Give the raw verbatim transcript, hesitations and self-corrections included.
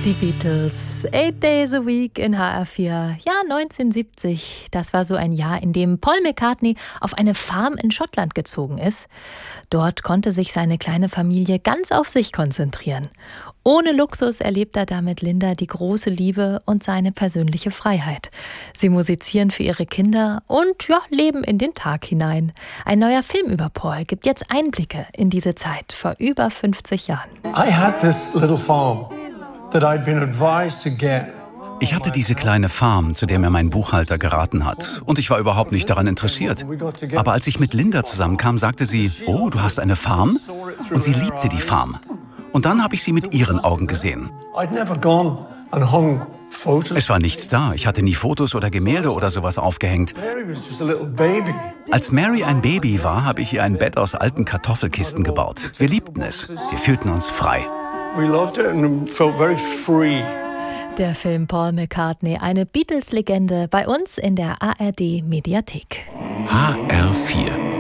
Die Beatles, Eight Days a Week in H R vier. Ja, neunzehnhundertsiebzig, das war so ein Jahr, in dem Paul McCartney auf eine Farm in Schottland gezogen ist. Dort konnte sich seine kleine Familie ganz auf sich konzentrieren. Ohne Luxus erlebt er da mit Linda die große Liebe und seine persönliche Freiheit. Sie musizieren für ihre Kinder und ja, leben in den Tag hinein. Ein neuer Film über Paul gibt jetzt Einblicke in diese Zeit vor über fünfzig Jahren. I had this little farm that I'd been advised to get. Ich hatte diese kleine Farm, zu der mir mein Buchhalter geraten hat. Und ich war überhaupt nicht daran interessiert. Aber als ich mit Linda zusammenkam, sagte sie, oh, du hast eine Farm? Und sie liebte die Farm. Und dann habe ich sie mit ihren Augen gesehen. Es war nichts da. Ich hatte nie Fotos oder Gemälde oder sowas aufgehängt. Als Mary ein Baby war, habe ich ihr ein Bett aus alten Kartoffelkisten gebaut. Wir liebten es. Wir fühlten uns frei. Der Film Paul McCartney, eine Beatles-Legende, bei uns in der A R D-Mediathek. H R vier